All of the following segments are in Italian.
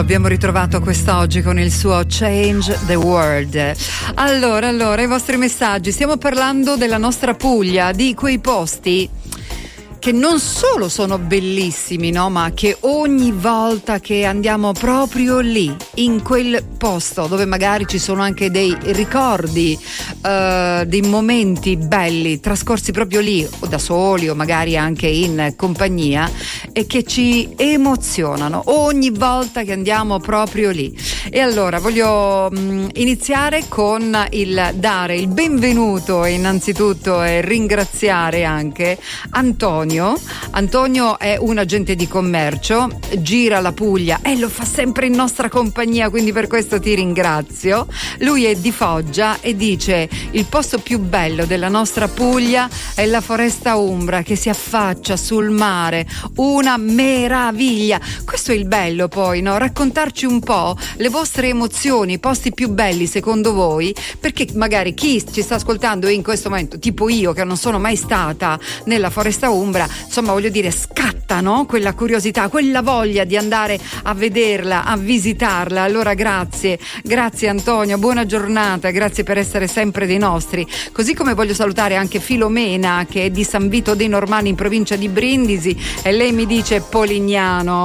Abbiamo ritrovato quest'oggi con il suo Change the World. Allora, i vostri messaggi. Stiamo parlando della nostra Puglia, di quei posti che non solo sono bellissimi, no, ma che ogni volta che andiamo proprio lì, in quel posto dove magari ci sono anche dei ricordi, dei momenti belli trascorsi proprio lì, o da soli o magari anche in compagnia, e che ci emozionano ogni volta che andiamo proprio lì. E allora voglio iniziare con il dare il benvenuto innanzitutto e ringraziare anche Antonio. Antonio è un agente di commercio, gira la Puglia e lo fa sempre in nostra compagnia, quindi per questo ti ringrazio. Lui è di Foggia e dice: il posto più bello della nostra Puglia è la Foresta Umbra che si affaccia sul mare, una meraviglia. Questo è il bello, poi, no? Raccontarci un po' le vostre emozioni, i posti più belli secondo voi, perché magari chi ci sta ascoltando in questo momento, tipo io che non sono mai stata nella Foresta Umbra, insomma, voglio dire, scatta, no? Quella curiosità, quella voglia di andare a vederla, a visitarla. Allora grazie Antonio, buona giornata, grazie per essere sempre dei nostri. Così come voglio salutare anche Filomena, che è di San Vito dei Normanni in provincia di Brindisi, e lei mi dice Polignano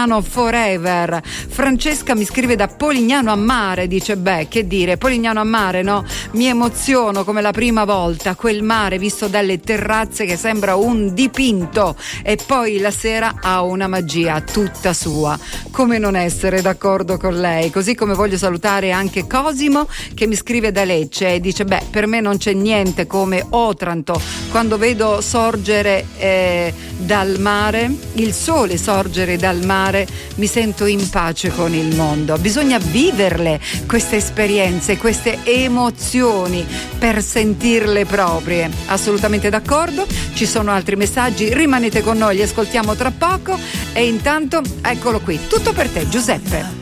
forever. Francesca mi scrive da Polignano a Mare, dice beh, che dire, Polignano a Mare, no? Mi emoziono come la prima volta, quel mare visto dalle terrazze che sembra un dipinto, e poi la sera ha una magia tutta sua. Come non essere d'accordo con lei? Così come voglio salutare anche Cosimo, che mi scrive da Lecce e dice beh, per me non c'è niente come Otranto, quando vedo sorgere dal mare, il sole sorgere dal mare, mi sento in pace con il mondo. Bisogna viverle queste esperienze, queste emozioni, per sentirle proprie. Assolutamente d'accordo. Ci sono altri messaggi, rimanete con noi, li ascoltiamo tra poco, e intanto eccolo qui, tutto per te Giuseppe.